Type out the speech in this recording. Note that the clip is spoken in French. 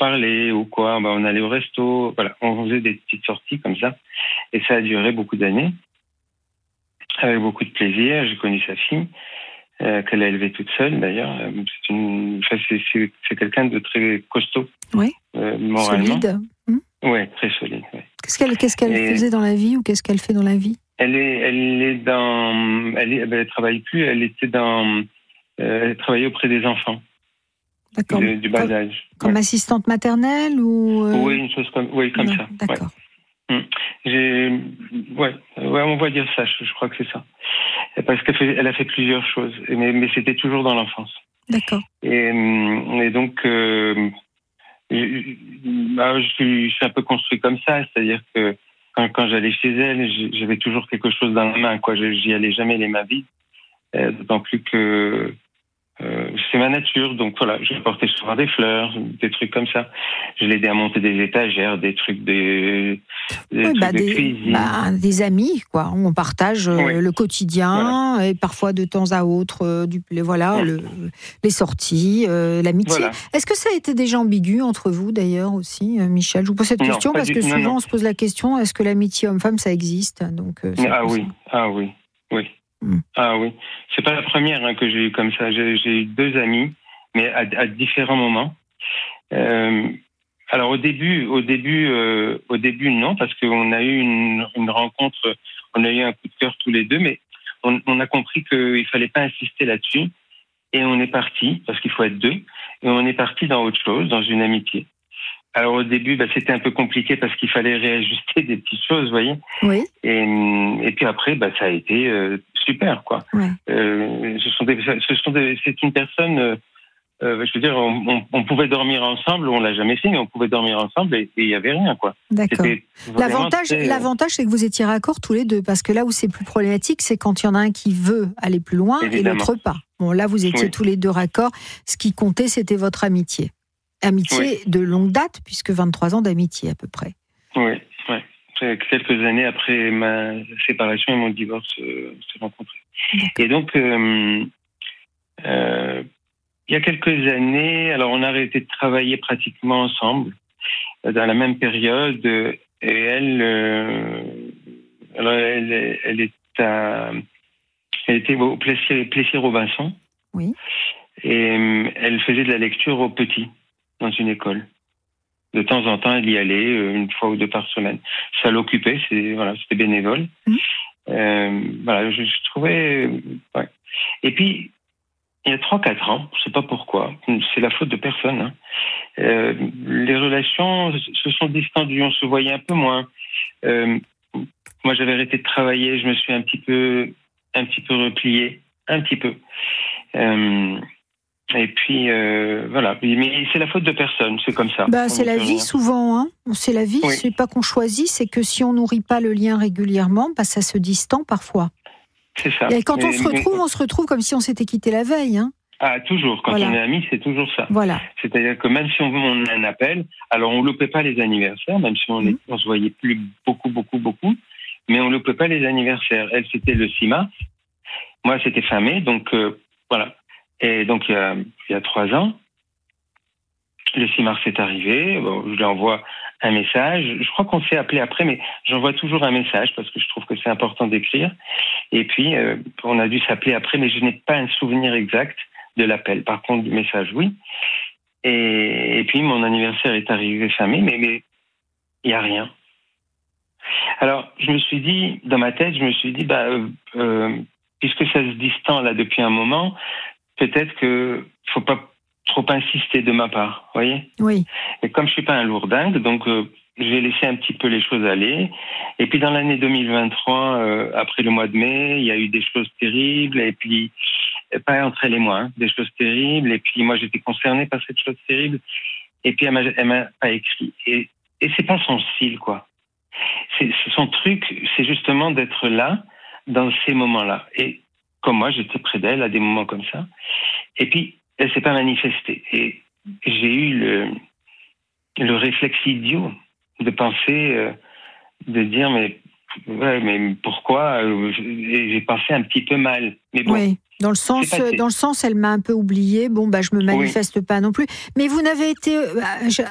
parler ou quoi. On allait au resto, voilà, on faisait des petites sorties comme ça. Et ça a duré beaucoup d'années, avec beaucoup de plaisir. J'ai connu sa fille, qu'elle a élevée toute seule d'ailleurs. C'est quelqu'un de très costaud, moralement. Solide. Oui, très solide. Ouais. Qu'est-ce qu'elle faisait dans la vie ou qu'est-ce qu'elle fait dans la vie? Elle travaille plus. Elle travaillait auprès des enfants. D'accord. Du bas âge. Comme assistante maternelle ou Oui, une chose comme ça. D'accord. Ouais. On va dire ça. Je crois que c'est ça. Parce qu'elle a fait plusieurs choses, mais c'était toujours dans l'enfance. D'accord. Et donc, je suis un peu construit comme ça, c'est-à-dire que quand j'allais chez elle, j'avais toujours quelque chose dans la main, quoi. J'y allais jamais les mains vides, d'autant plus que c'est ma nature, donc voilà, je portais souvent des fleurs, des trucs comme ça. Je l'aidais à monter des étagères, des trucs de cuisine. Des amis, quoi. On partage le quotidien et parfois de temps à autre, les sorties, l'amitié. Voilà. Est-ce que ça a été déjà ambigu entre vous d'ailleurs aussi, Michel? Je vous pose cette question parce que souvent on se pose la question, est-ce que l'amitié homme-femme ça existe? Donc, oui. Ah oui, c'est pas la première que j'ai eue comme ça. J'ai eu 2 amis, mais à différents moments. Alors au début, non, parce qu'on a eu une rencontre, on a eu un coup de cœur tous les deux, mais on a compris qu'il fallait pas insister là-dessus, et on est parti, parce qu'il faut être 2, et on est parti dans autre chose, dans une amitié. Alors au début, c'était un peu compliqué parce qu'il fallait réajuster des petites choses, vous voyez. Oui. Et puis après, ça a été super, quoi. Ouais. C'est une personne. Je veux dire, on pouvait dormir ensemble, on l'a jamais fait, mais on pouvait dormir ensemble et il y avait rien, quoi. D'accord. L'avantage, c'est que vous étiez raccord tous les deux, parce que là où c'est plus problématique, c'est quand il y en a un qui veut aller plus loin et l'autre pas. Bon, là vous étiez tous les deux raccords. Ce qui comptait, c'était votre amitié. Amitié de longue date, puisque 23 ans d'amitié à peu près. Oui. Quelques années après ma séparation et mon divorce, on s'est rencontrés. Et donc, il y a quelques années, alors on a arrêté de travailler pratiquement ensemble, dans la même période, et elle était au Plessis-Robinson. Oui. Et elle faisait de la lecture aux petits, dans une école. De temps en temps, elle y allait, 1 fois ou 2 par semaine. Ça l'occupait, c'était bénévole. Je trouvais... Ouais. Et puis, il y a 3-4 ans, je ne sais pas pourquoi, c'est la faute de personne, les relations se sont distendues, on se voyait un peu moins. Moi, j'avais arrêté de travailler, je me suis un petit peu replié, un petit peu. Et puis, mais c'est la faute de personne, c'est comme ça. C'est la vie souvent, hein. C'est la vie, c'est pas qu'on choisit, c'est que si on nourrit pas le lien régulièrement, ça se distend parfois. C'est ça. Et quand on se retrouve comme si on s'était quitté la veille, hein. Ah, toujours. Quand on est amis, c'est toujours ça. Voilà. C'est-à-dire que même si on a un appel, alors on loupait pas les anniversaires, même si on se voyait plus beaucoup, mais on loupait pas les anniversaires. Elle, c'était le 6 mars. Moi, c'était fin mai, donc voilà. Et donc, il y a 3 ans, le 6 mars est arrivé. Bon, je lui envoie un message. Je crois qu'on s'est appelé après, mais j'envoie toujours un message parce que je trouve que c'est important d'écrire. Et puis, on a dû s'appeler après, mais je n'ai pas un souvenir exact de l'appel. Par contre, du message, oui. Et puis, mon anniversaire est arrivé fin mai, mais il n'y a rien. Alors, je me suis dit, dans ma tête, puisque ça se distend là depuis un moment, peut-être que faut pas trop insister de ma part, vous voyez. Oui. Et comme je suis pas un lourdingue, donc j'ai laissé un petit peu les choses aller. Et puis dans l'année 2023, après le mois de mai, il y a eu des choses terribles. Et puis pas entre elle et moi, des choses terribles. Et puis moi j'étais concerné par cette chose terrible. Et puis elle m'a pas écrit. Et c'est pas son style, quoi. C'est son truc, c'est justement d'être là dans ces moments-là. Et comme moi, j'étais près d'elle à des moments comme ça. Et puis, elle s'est pas manifestée. Et j'ai eu le réflexe idiot de penser, de dire, mais pourquoi? Et j'ai pensé un petit peu mal. Mais bon. Oui. Dans le sens, elle m'a un peu oublié. Bon, je me manifeste pas non plus. Mais vous n'avez été,